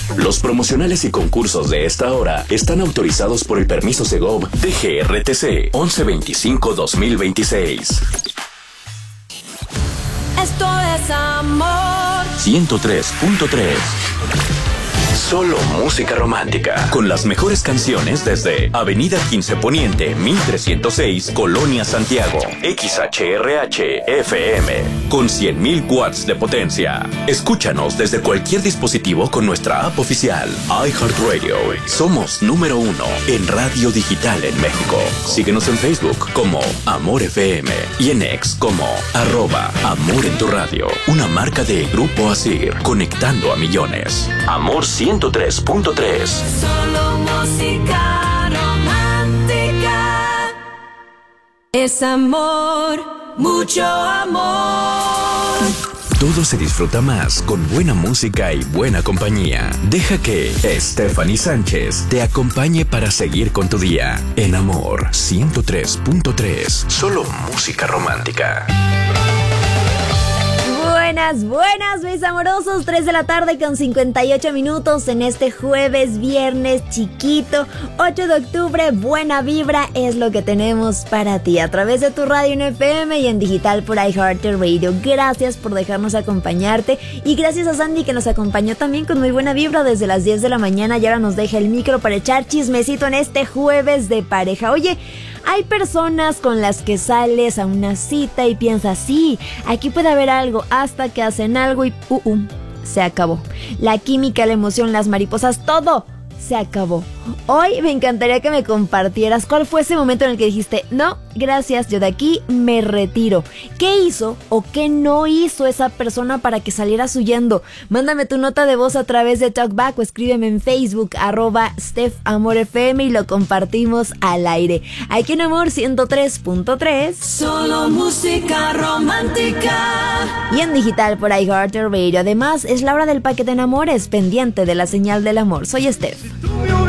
Los promocionales y concursos de esta hora están autorizados por el permiso Segov DGRTC 1125-2026. Esto es amor. 103.3. Solo música romántica. Con las mejores canciones desde Avenida 15 Poniente, 1306, Colonia Santiago. XHRH FM. Con 100.000 watts de potencia. Escúchanos desde cualquier dispositivo con nuestra app oficial. iHeartRadio. Somos número 1 en radio digital en México. Síguenos en Facebook como Amor FM y en X como @Amor en tu radio. Una marca de Grupo Asir, conectando a millones. Amor 103.3. Solo música romántica. Es amor, mucho amor. Todo se disfruta más con buena música y buena compañía. Deja que Stephanie Sánchez te acompañe para seguir con tu día. En Amor 103.3. Solo música romántica. Buenas, mis amorosos. 3 de la tarde con 58 minutos en este jueves, viernes chiquito, 8 de octubre. Buena vibra es lo que tenemos para ti a través de tu radio en FM y en digital por iHeartRadio. Gracias por dejarnos acompañarte y gracias a Sandy que nos acompañó también con muy buena vibra desde las 10 de la mañana y ahora nos deja el micro para echar chismecito en este jueves de pareja. Oye, hay personas con las que sales a una cita y piensas, sí, aquí puede haber algo, hasta que hacen algo y se acabó. La química, la emoción, las mariposas, todo se acabó. Hoy me encantaría que me compartieras cuál fue ese momento en el que dijiste, no, gracias, yo de aquí me retiro. ¿Qué hizo o qué no hizo esa persona para que salieras huyendo? Mándame tu nota de voz a través de TalkBack o escríbeme en Facebook @StephAmorFM y lo compartimos al aire. Aquí en Amor 103.3. Solo música romántica. Y en digital por iHeartRadio. Además, es la hora del paquete en Amores, pendiente de la señal del amor. Soy Steph.